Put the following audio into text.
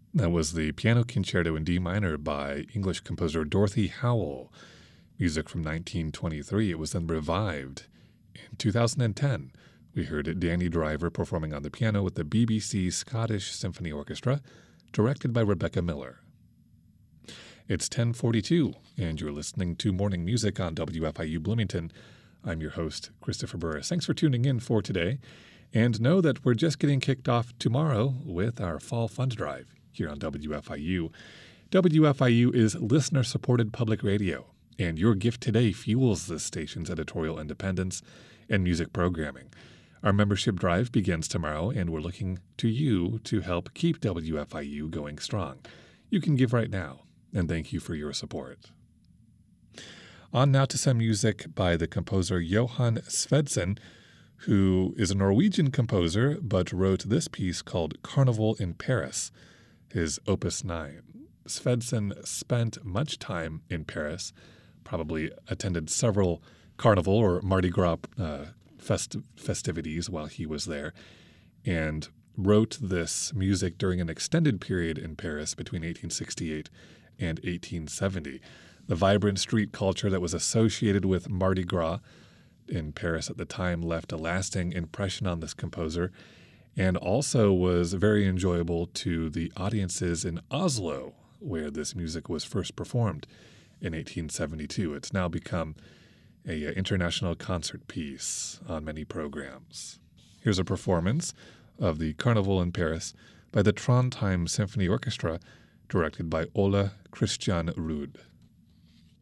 That was the Piano Concerto in D minor by English composer Dorothy Howell, music from 1923. It was then revived in 2010. We heard Danny Driver performing on the piano with the BBC Scottish Symphony Orchestra, directed by Rebecca Miller. It's 10:42, and you're listening to Morning Music on WFIU Bloomington. I'm your host, Christopher Burris. Thanks for tuning in for today, and know that we're just getting kicked off tomorrow with our Fall Fund Drive here on WFIU. WFIU is listener-supported public radio, and your gift today fuels this station's editorial independence and music programming. Our membership drive begins tomorrow, and we're looking to you to help keep WFIU going strong. You can give right now, and thank you for your support. On now to some music by the composer Johan Svendsen, who is a Norwegian composer but wrote this piece called Carnival in Paris, his Opus 9. Svendsen spent much time in Paris, probably attended several Carnival or Mardi Gras festivities while he was there, and wrote this music during an extended period in Paris between 1868 and 1870. The vibrant street culture that was associated with Mardi Gras in Paris at the time left a lasting impression on this composer, and also was very enjoyable to the audiences in Oslo, where this music was first performed in 1872. It's now become an international concert piece on many programs. Here's a performance of the Carnival in Paris by the Trondheim Symphony Orchestra, directed by Ole Christian Ruud.